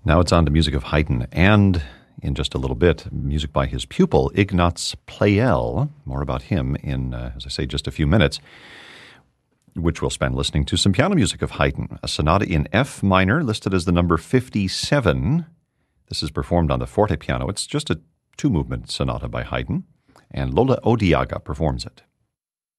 Now it's on to music of Haydn, and in just a little bit, music by his pupil, Ignaz Pleyel. More about him in, as I say, just a few minutes, which we'll spend listening to some piano music of Haydn, a sonata in F minor, listed as the number 57. This is performed on the forte piano. It's just a two-movement sonata by Haydn, and Lola Odiaga performs it.